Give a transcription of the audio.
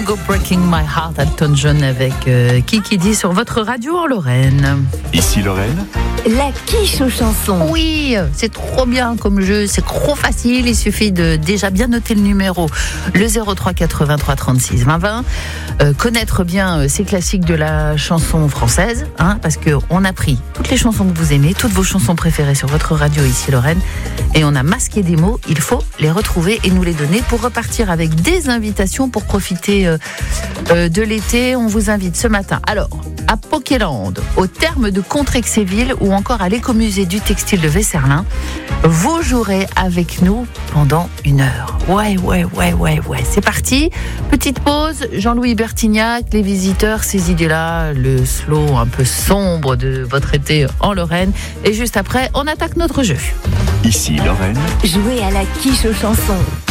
Go Breaking My Heart, Elton John avec Kiki D sur votre radio en Lorraine. Ici Lorraine. La quiche aux chansons. Oui, c'est trop bien comme jeu, c'est trop facile. Il suffit de déjà bien noter le numéro, le 03 83 36 20 20. Connaître bien ces classiques de la chanson française, parce qu'on a pris toutes les chansons que vous aimez, toutes vos chansons préférées sur votre radio ici Lorraine, et on a masqué des mots. Il faut les retrouver et nous les donner pour repartir avec des invitations pour profiter de l'été. On vous invite ce matin, alors, à Pokéland, au terme de Contrexéville ou encore à l'écomusée du textile de Vesserlin. Vous jouerez avec nous pendant 1 heure. Ouais. C'est parti. Petite pause. Jean-Louis Bertignac, les visiteurs, ces idées-là, le slow un peu sombre de votre été en Lorraine. Et juste après, on attaque notre jeu. Ici Lorraine. Jouez à la quiche aux chansons.